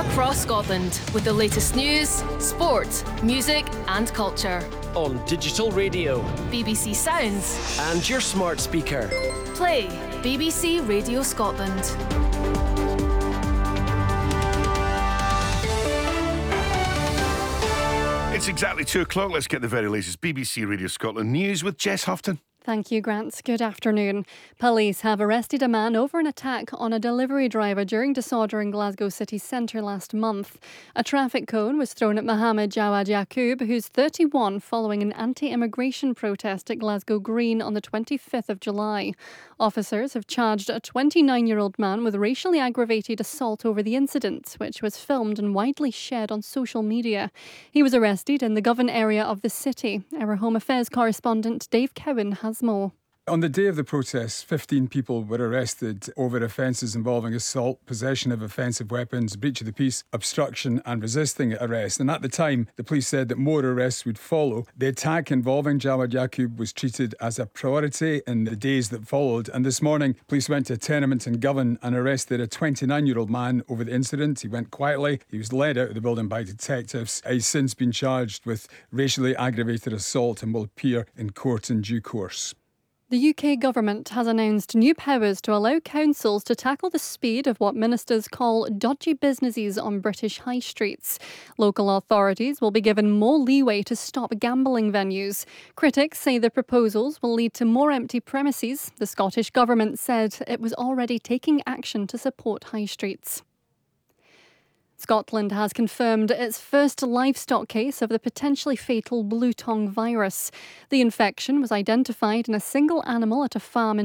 across Scotland with the latest news, sport, music and culture. On digital radio, BBC Sounds and your smart speaker. Play BBC Radio Scotland. It's exactly 2 o'clock. Let's get the very latest BBC Radio Scotland news with Jess Houghton. Thank you, Grant. Good afternoon. Police have arrested a man over an attack on a delivery driver during disorder in Glasgow city centre last month. A traffic cone was thrown at Mohammed Jawad Yaqub, who's 31, following an anti-immigration protest at Glasgow Green on the 25th of July. Officers have charged a 29-year-old man with racially aggravated assault over the incident, which was filmed and widely shared on social media. He was arrested in the Govan area of the city. Our Home Affairs correspondent Dave Cowan has more. On the day of the protests, 15 people were arrested over offences involving assault, possession of offensive weapons, breach of the peace, obstruction and resisting arrest. And at the time, the police said that more arrests would follow. The attack involving Jawad Yaqub was treated as a priority in the days that followed. And this morning, police went to a tenement in Govan and arrested a 29-year-old man over the incident. He went quietly. He was led out of the building by detectives. He's since been charged with racially aggravated assault and will appear in court in due course. The UK government has announced new powers to allow councils to tackle the speed of what ministers call dodgy businesses on British high streets. Local authorities will be given more leeway to stop gambling venues. Critics say the proposals will lead to more empty premises. The Scottish government said it was already taking action to support high streets. Scotland has confirmed its first livestock case of the potentially fatal blue tongue virus. The infection was identified in a single animal at a farm in